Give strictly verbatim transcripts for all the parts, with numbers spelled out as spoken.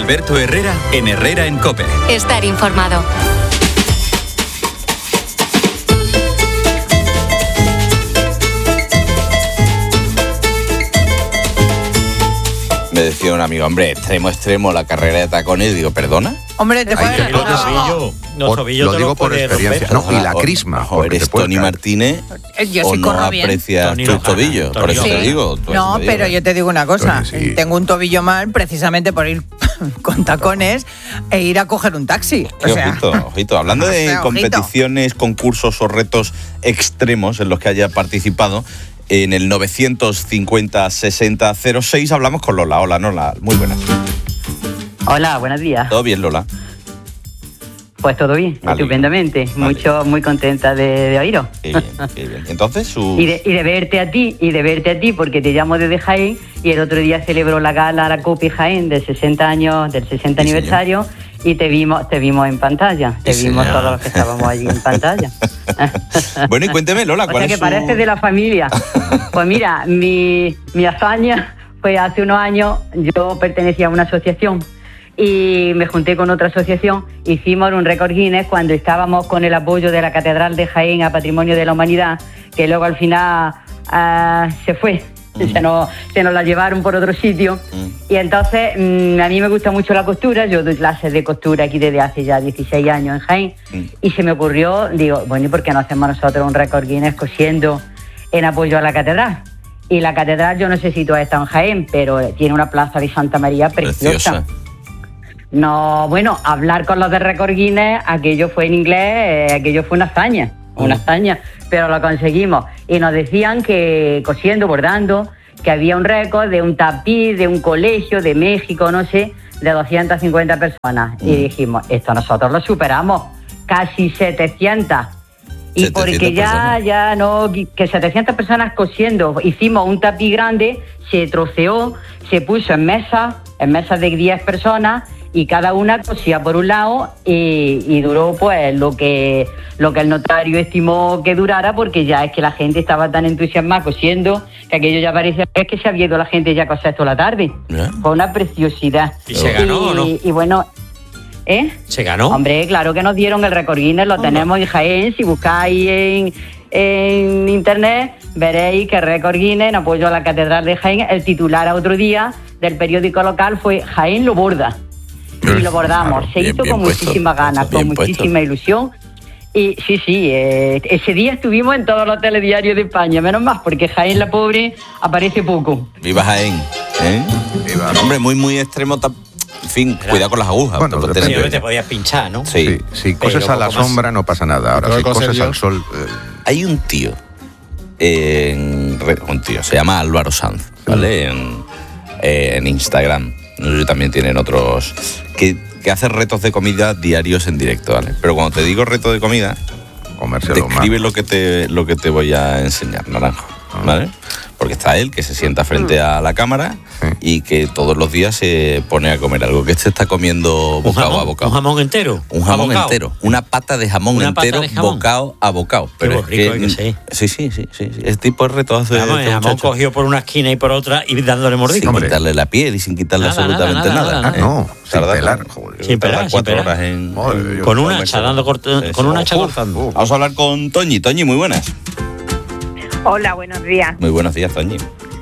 Alberto Herrera en Herrera en COPE. Estar informado. Me decía un amigo, hombre, extremo, extremo, la carrera de tacones. Digo, ¿perdona? Hombre, te puedes... Los tobillos, los tobillos lo digo por experiencia. No, y la crisma. O eres Tony Martínez yo o sí no corro bien. aprecias Tony tus Lozano, tobillos. Tony Por eso Lozano. te digo. por No, eso te digo. pero yo te digo una cosa. Tony, sí. Tengo un tobillo mal precisamente por ir con tacones e ir a coger un taxi. O Qué sea, ojito, ojito. Hablando o de sea, ojito. competiciones, concursos o retos extremos en los que haya participado, en el novecientos cincuenta sesenta cero seis hablamos con Lola. Hola, Lola. Muy buenas. Hola, buenos días. ¿Todo bien, Lola? Pues todo bien, Vale. estupendamente. Vale. Mucho, muy contenta de, de oíros. Qué bien, qué bien. Entonces, su... Y de, y de verte a ti, y de verte a ti, porque te llamo desde Jaén, y el otro día celebró la gala la COPE Jaén del sesenta años, del sesenta Sí, aniversario, y te vimos, te vimos en pantalla. Te Sí, vimos señor. todos los que estábamos allí en pantalla. Bueno, y cuénteme, Lola, O ¿cuál sea que es su...? parece de la familia. Pues mira, mi, mi hazaña fue hace unos años, yo pertenecía a una asociación y me junté con otra asociación, hicimos un récord Guinness cuando estábamos con el apoyo de la Catedral de Jaén a Patrimonio de la Humanidad, que luego al final uh, se fue, mm. se, nos, se nos la llevaron por otro sitio. Mm. Y entonces mm, a mí me gusta mucho la costura, yo doy clases de costura aquí desde hace ya dieciséis años en Jaén, mm. y se me ocurrió, digo, bueno, ¿y por qué no hacemos nosotros un récord Guinness cosiendo en apoyo a la Catedral? Y la Catedral, yo no sé si tú has estado en Jaén, pero tiene una plaza de Santa María preciosa. Preciosa. No, bueno, hablar con los de Record Guinness, aquello fue en inglés, eh, aquello fue una hazaña, una hazaña, pero lo conseguimos. Y nos decían que cosiendo, bordando, que había un récord de un tapiz, de un colegio, de México, no sé, de doscientas cincuenta personas. Y dijimos, esto nosotros lo superamos, casi setecientas. Y porque ya, personas. ya no, que setecientas personas cosiendo, hicimos un tapiz grande, se troceó, se puso en mesas, en mesas de diez personas, y cada una cosía por un lado y, y duró pues lo que lo que el notario estimó que durara, porque ya es que la gente estaba tan entusiasmada cosiendo que aquello ya parecía es que se había ido la gente ya a coser toda la tarde. ¿Eh? Fue una preciosidad. ¿Y se ganó y, o no? Y bueno, ¿eh? ¿Se ganó? Hombre, claro que nos dieron el récord Guinness, lo oh, tenemos en Jaén, si buscáis en, en internet veréis que récord Guinness en apoyo a la Catedral de Jaén, el titular a otro día del periódico local fue Jaén lo borda. Y lo bordamos, claro, se bien, hizo bien con puesto, muchísimas ganas, con muchísima puesto. ilusión. Y sí, sí, eh, ese día estuvimos en todos los telediarios de España, menos más, porque Jaén la pobre aparece poco. Viva Jaén, ¿eh? Viva. Hombre, muy, muy extremo. En fin, Era. cuidado con las agujas. Bueno, te, te, te podías pinchar, ¿no? Sí, si cosas a la sombra no pasa nada. Ahora, si cosas al sol... Eh... Hay un tío, en, un tío, se llama Álvaro Sanz, ¿vale? En, en Instagram. No sé si también tienen otros que, que hacen retos de comida diarios en directo, ¿vale? Pero cuando te digo reto de comida, describe lo que te lo que te voy a enseñar, Naranjo, ¿vale? Porque está él, que se sienta frente a la cámara sí. y que todos los días se pone a comer algo. Que este está comiendo bocado jamón, a bocado. ¿Un jamón entero? Un jamón entero. Una pata de jamón una entero, de jamón. bocado a bocado. Pero Qué rico es que, que sí. Sí, sí, sí, sí. Este tipo de retos hace jamón, este el jamón cogido por una esquina y por otra y dándole mordisco. Sin quitarle la piel y sin quitarle nada, absolutamente nada. nada. nada, nada, ¿eh? No, sin Tardar, pelar. Joder, sin pelar, cuatro sin pelar. horas en... Joder, con un hacha, dando corto, con un hacha cortando. Vamos a hablar con Toñi. Toñi, muy buenas. Hola, buenos días. Muy buenos días, Toñi.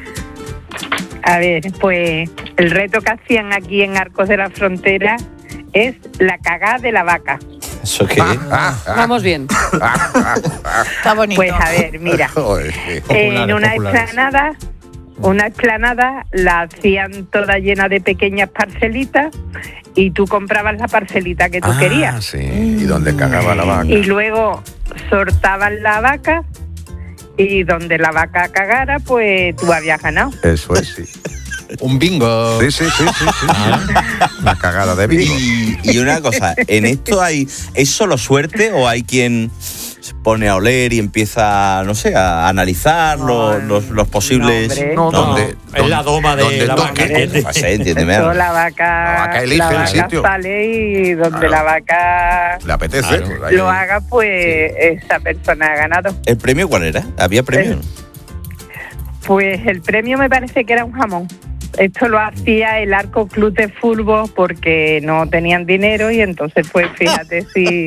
A ver, pues el reto que hacían aquí en Arcos de la Frontera es la cagada de la vaca. ¿Eso qué? Ah, ah, ah. Vamos bien. Ah, ah, ah. Está bonito. Pues a ver, mira, en una explanada, una explanada la hacían toda llena de pequeñas parcelitas y tú comprabas la parcelita que tú ah, querías. Sí, y donde cagaba la vaca. Y luego sortaban la vaca. Y donde la vaca cagara, pues tú habías ganado. Eso es, sí. Un bingo. Sí, sí, sí, sí, sí. Una cagada de bingo. Y, y una cosa, ¿en esto hay es solo suerte o hay quien se pone a oler y empieza, no sé, a analizar no, los, los, los posibles... No, no, ¿Dónde? es la doma de la vaca. No sé, entiéndeme. Eso, la vaca, la vaca elige la vaca el sitio. Sale y donde claro. la vaca le apetece. Claro. Lo haga, pues sí. Esa persona ha ganado. ¿El premio cuál era? ¿Había premio? El, pues el premio me parece que era un jamón. esto lo hacía el Arco Club de Fútbol porque no tenían dinero y entonces pues fíjate si...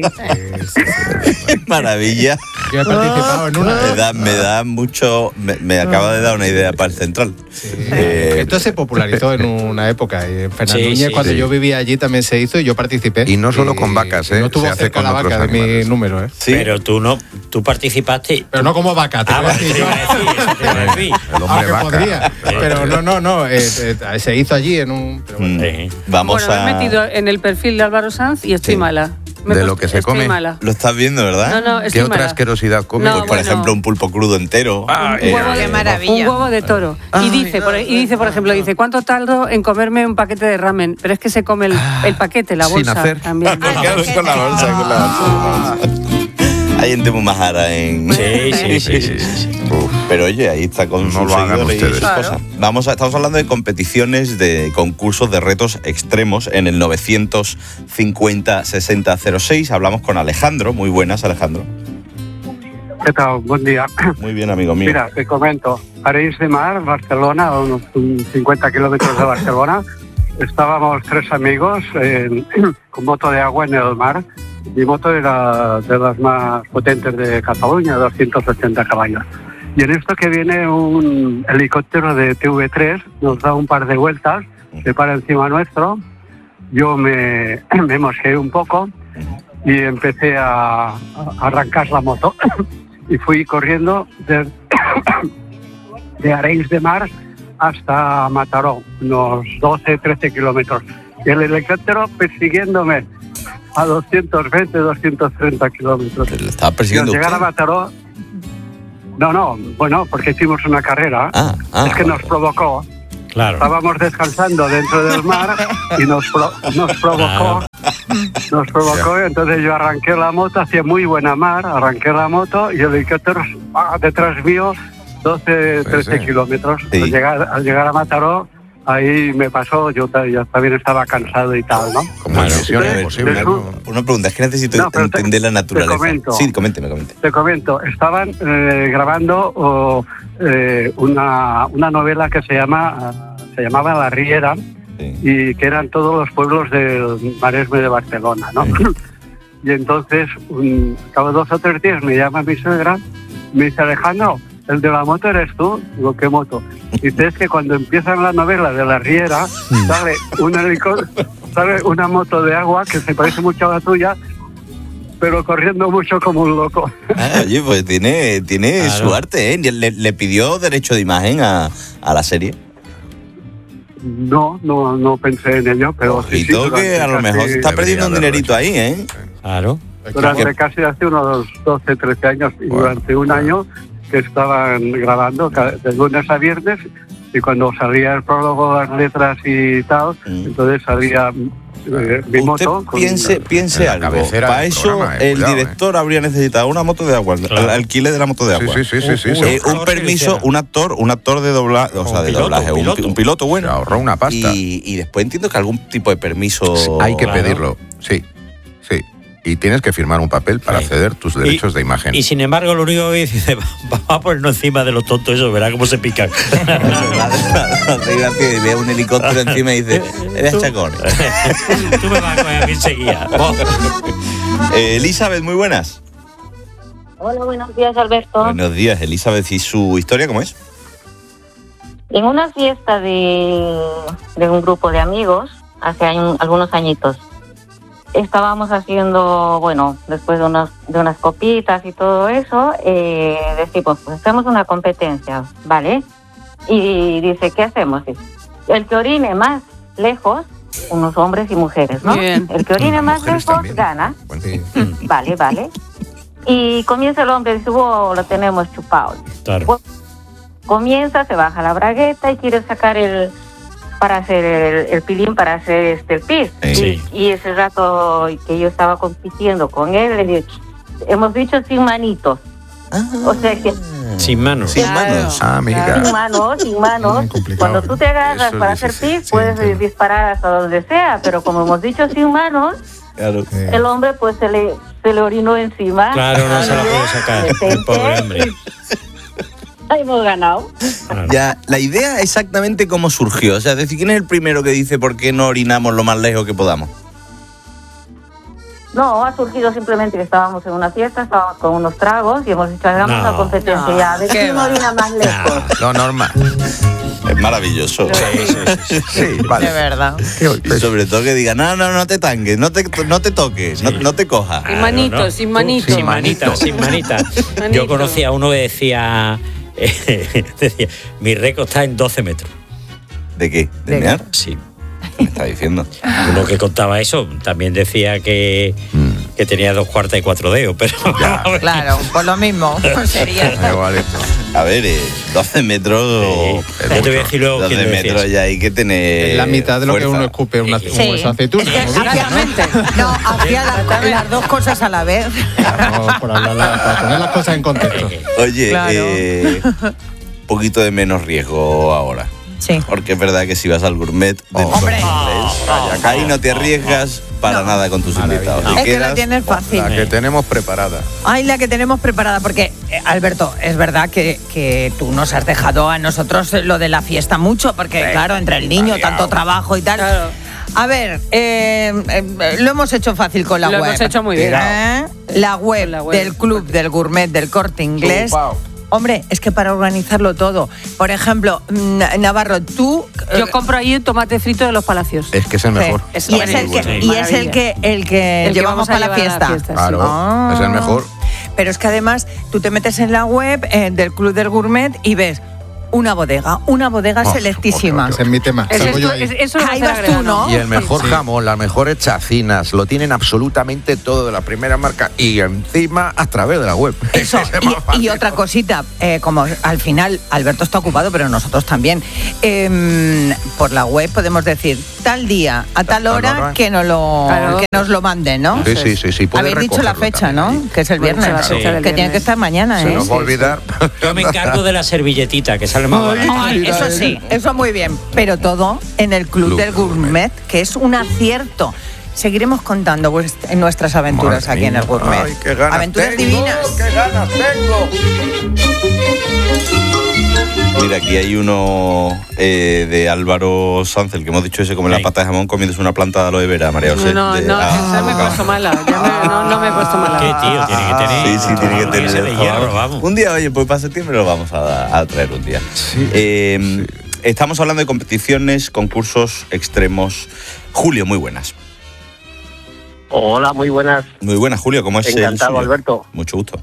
Maravilla. Yo he participado en una. Me da, me da mucho... Me, me acaba de dar una idea para el Central. Sí. Eh, esto se popularizó en una época. En Fernando Sí, Núñez, sí, cuando sí. yo vivía allí, también se hizo y yo participé. Y no solo con vacas, ¿eh? No estuvo Se hace cerca con la otros vaca de mi animales. número, ¿eh? Sí. Pero tú no, tú participaste. Pero no como vaca, te Ah, voy a vale, decir te yo. iba a decir, eso te iba a decir. El hombre Aunque vaca. podría. Pero no, no, no. eh, eh, se hizo allí en un. Pero bueno. Mm, Vamos bueno, me he a... metido en el perfil de Álvaro Sanz y estoy Sí. mala. Me he De puesto- lo que se estoy come. mala. Lo estás viendo, ¿verdad? No, no, ¿Qué estoy otra mala. asquerosidad come? No, Pues, por bueno. ejemplo, un pulpo crudo entero. Ah, Un Eh, huevo de qué maravilla. Un huevo de toro. Y dice, por, y dice, por ejemplo, dice, ¿cuánto tardo en comerme un paquete de ramen? Pero es que se come el, el paquete, la sin bolsa hacer. también. Claro, con la bolsa, con la bolsa, con la bolsa. Hay gente muy majara en... Sí, sí, sí, sí, sí, sí. Uf. Pero oye, ahí está con No sus lo hagan seguidores y ustedes. sus Claro. cosas. Vamos a, estamos hablando de competiciones, de concursos, de retos extremos en el novecientos cincuenta sesenta cero seis. Hablamos con Alejandro. Muy buenas, Alejandro. ¿Qué tal? Buen día. Muy bien, amigo mío. Mira, te comento. Arenys de Mar, Barcelona, a unos cincuenta kilómetros de Barcelona. Estábamos tres amigos en- con moto de agua en el mar. Mi moto era de las más potentes de Cataluña, doscientos ochenta caballos. Y en esto que viene un helicóptero de T V tres, nos da un par de vueltas, se para encima nuestro. Yo me, me mosqueé un poco y empecé a, a arrancar la moto. Y fui corriendo de, de Arenys de Mar hasta Mataró, unos doce, trece kilómetros. Y el helicóptero persiguiéndome a doscientos veinte, doscientos treinta kilómetros. Le estaba Y al persiguiendo llegar a usted. Mataró... No, no, bueno, porque hicimos una carrera. Ah, ah, es que nos provocó. Claro. Estábamos descansando dentro del mar y nos, pro- nos provocó. Nos provocó, y entonces yo arranqué la moto, hacía muy buena mar, arranqué la moto y el helicóptero ah, detrás mío, doce, trece sí. kilómetros. Sí. Al, llegar, al llegar a Mataró, ahí me pasó, yo, ta- yo también estaba cansado y tal, ¿no? Como Claro. en misión Entonces, imposible, eso- ¿no? Una pregunta, es que necesito No, pero te- entender la te naturaleza. comento. Sí, coménteme, coménteme. Te comento, estaban eh, grabando oh, eh, una, una novela que se llama ah, se llamaba La Riera Sí. y que eran todos los pueblos del Maresme de Barcelona, ¿no? Y entonces, un, cada dos o tres días me llama mi suegra, me dice, Alejandro, el de la moto eres tú. Digo, ¿qué moto? Dice, es que cuando empiezan la novela de La Riera, sale, un helico- sale una moto de agua que se parece mucho a la tuya, pero corriendo mucho como un loco. Ah, oye, pues tiene, tiene Claro. su arte, ¿eh? Le, le pidió derecho de imagen a, a la serie. No, no, no pensé en ello, pero sí, sí, Ojito que durante a lo mejor casi- se está perdiendo un Debería dinerito haberlo ahí, ¿eh? Claro. Durante casi hace unos doce, trece años y Bueno, durante un año que estaban grabando ca- de lunes a viernes y cuando salía el prólogo, las letras y tal, Mm. entonces salía eh, mi Usted moto. con- piense, piense en la algo. cabecera Para del eso programa, eh, el cuidado, director habría necesitado una moto de agua, el Claro. alquiler de la moto de Sí, agua. sí, sí, sí, sí, Un- se Eh, ahorró- un permiso, un actor, un actor de doblaje, o sea, Un de piloto, doblaje, un un, piloto. un piloto se bueno. ahorró una pasta. Y, y después entiendo que algún tipo de permiso. Hay que Claro. pedirlo, sí, sí. Y tienes que firmar un papel para Sí. ceder tus derechos de imagen. Y sin embargo, lo único que dice, vamos a ponernos encima de los tontos, eso, verá cómo se pican. Hace gracia y ve un helicóptero encima y dice, eres chacón. Tú me vas a coger a mí enseguida. Eh, Elizabeth, muy buenas. Hola, buenos días, Alberto. Buenos días, Elizabeth. ¿Y su historia cómo es? En una fiesta de, de un grupo de amigos, hace año- algunos añitos, estábamos haciendo, bueno, después de unas, de unas copitas y todo eso, eh, decimos, pues hacemos una competencia, ¿vale? Y dice, ¿qué hacemos? Dice, el que orine más lejos, unos hombres y mujeres, ¿no? Bien. El que orine más Mujeres lejos también. gana. Bueno, Vale, vale. Y comienza el hombre, dice, oh, lo tenemos chupado. Claro. Comienza, se baja la bragueta y quiere sacar el para hacer el, el pilín, para hacer este el pis. Sí. Y, y ese rato que yo estaba compitiendo con él, le dije, hemos dicho sin manitos. O sea que Sin manos. Sin Claro. manos. Ah, amiga. sin manos, sin manos. Muy complicado, Cuando tú te agarras Eso es para hacer difícil, pis, sí, puedes entiendo. disparar hasta donde sea, pero como hemos dicho sin manos, Claro. Eh, el hombre pues se le, se le orinó encima. Claro, no se la puede sacar, Me el pobre senté hombre. hemos ganado. Ya, la idea exactamente cómo surgió. O sea, es decir, ¿quién es el primero que dice por qué no orinamos lo más lejos que podamos? No, ha surgido simplemente que estábamos en una fiesta, estábamos con unos tragos y hemos dicho, hagamos No, una competencia no, ya, de qué quién orina más lejos. Lo normal. Es maravilloso. Sí, sí, sí. Sí, vale. De verdad. Y sobre todo que diga, no, no, no te tanques, no te, no te toques, no, no te cojas. Sin manitos, no, no. sin manitos. Sin manitas, sin manitas. Yo Manito. conocí a uno que decía, eh, decía, mi récord está en doce metros. ¿De qué? ¿De mear? Sí. ¿Qué me está diciendo? Uno que contaba eso también decía que, que tenía dos cuartas y cuatro dedos, pero... Claro, por lo mismo sería. A ver, eh, doce metros... Sí. Yo te voy a decir luego quién doce lo decía. metros ya hay que tener Es la mitad de lo fuerza. que uno escupe una, Sí. un hueso de aceituna. Es que hacía- no, hacía las, las dos cosas a la vez. Claro, por hablar, para poner las cosas en contexto. Oye, Claro. eh, un poquito de menos riesgo ahora. Sí. Porque es verdad que si vas al gourmet del Oh, Corte Inglés, ahí no te arriesgas para nada con tus invitados. Te Es que quedas- lo tienes fácil. La que tenemos preparada. Ay, la que tenemos preparada, porque, eh, Alberto, es verdad que, que tú nos has dejado a nosotros lo de la fiesta mucho, porque, claro, entre el niño, tanto trabajo y tal. A ver, eh, eh, lo hemos hecho fácil con la Lo web. hemos hecho muy bien. ¿Eh? La web, La web. del Club del Gourmet del Corte Inglés. Chupao. Hombre, es que para organizarlo todo. Por ejemplo, mm, Navarro, tú... Yo compro ahí el tomate frito de los Palacios. Es que es el mejor. Es y es el que, buenísimo. y es el que, el que El que llevamos vamos a para la llevar a la fiesta. fiesta, Claro, Ah. es el mejor. Pero es que además tú te metes en la web eh, del Club del Gourmet y ves una bodega, una bodega Oh, selectísima. Ese es mi tema. Es Salgo yo esto- ahí. es- eso lo Ahí va a vas hacer tú, ¿no? Y el mejor Sí. jamón, las mejores chacinas, lo tienen absolutamente todo de la primera marca y encima a través de la web. Eso, Es más y, fácil. y otra cosita, eh, como al final Alberto está ocupado, pero nosotros también, em, por la web podemos decir tal día, a tal hora, hora. que nos lo, Claro. que nos lo manden, ¿no? Sí, sí, sí, sí. puede Habéis dicho la recogerlo fecha, también ¿no? Que es el Bueno, viernes, la fecha del que tiene viernes. que estar mañana, Se ¿eh? nos va a olvidar. Yo me encargo de la servilletita, que sale más barato. Ay, eso sí, eso muy bien. Pero todo en el Club, Club del Gourmet, que es un acierto. Seguiremos contando vuest- en nuestras aventuras Madre aquí en el mía. Gourmet. Ay, qué ganas Aventuras tengo, divinas. ¡Qué ganas tengo! Mira, aquí hay uno eh, de Álvaro Sanz, el que hemos dicho ese, como en la Sí. pata de jamón comiéndose una planta de aloe vera, María José. No, no, de- no, ah, esa me he puesto mala. Ya me- no, no me he puesto mala. ¿Qué, tío? Tiene que tener... Sí, sí, tiene que tener. ese de hierro, vamos. Un día, oye, pues para septiembre lo vamos a, a traer un día. Eh, Estamos hablando de competiciones, concursos extremos. Julio, muy buenas. Hola, muy buenas. Muy buenas, Julio, ¿cómo es el Encantado, suyo? Alberto. Mucho gusto.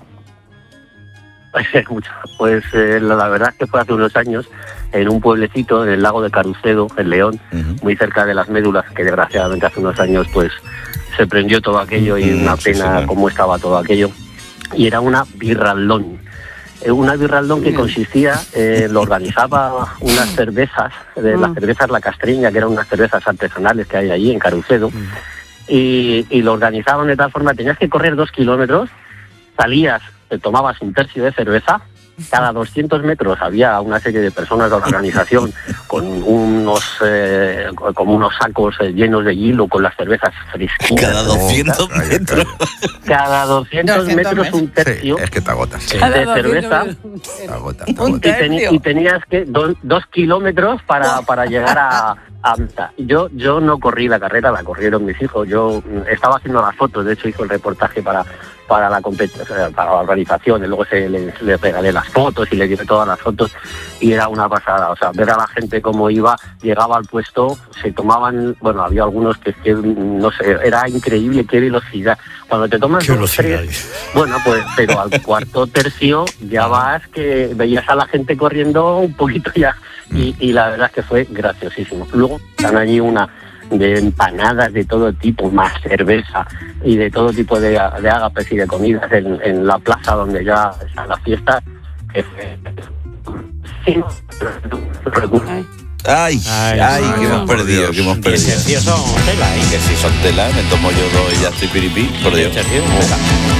Pues eh, la verdad es que fue hace unos años en un pueblecito en el lago de Carucedo, en León, muy cerca de las Médulas, que desgraciadamente hace unos años pues se prendió todo aquello y Mm, una sí, pena sí, cómo estaba todo aquello. Y era una birraldón. Eh, Una birraldón que consistía, eh, lo organizaba unas cervezas, de las cervezas La Castreña, que eran unas cervezas artesanales que hay allí en Carucedo, y, y lo organizaban de tal forma, tenías que correr dos kilómetros, salías, te tomabas un tercio de cerveza, cada doscientos metros había una serie de personas de la organización con unos eh, como unos sacos eh, llenos de hielo con las cervezas fresquitas. Cada doscientos metros. Cada doscientos metros un tercio Es que te agotas. de cerveza. Te agotas, te Y, agotas. teni- y tenías que do- dos kilómetros para, para llegar a, a meta. Yo yo no corrí la carrera, la corrieron mis hijos. Yo mm, estaba haciendo las fotos, de hecho hice el reportaje para para la competición, para la organización, y luego se le, le regalé las fotos y le llevé todas las fotos y era una pasada. O sea, ver a la gente cómo iba, llegaba al puesto, se tomaban, bueno, había algunos que, que no sé, era increíble qué velocidad. Cuando te tomas Qué dos, velocidad. tres, bueno, pues, pero al cuarto tercio ya vas que veías a la gente corriendo un poquito ya y, y la verdad es que fue graciosísimo. Luego están allí una de empanadas de todo tipo, más cerveza y de todo tipo de, de ágapes y de comidas en, en la plaza donde ya está la fiesta. Que fue... Ay, ay, ay, que hemos por perdido, Dios. que hemos Y perdido. ese tío son tela, ¿eh? Que si son tela, me tomo yo dos y ya estoy piripí, por Dios. Ese tío, tela.